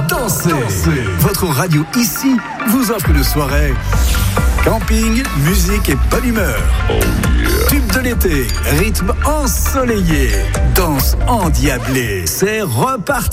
danser. Votre radio ici vous offre une soirée camping, musique et bonne humeur. Tube de l'été, rythme ensoleillé, danse endiablée. C'est reparti.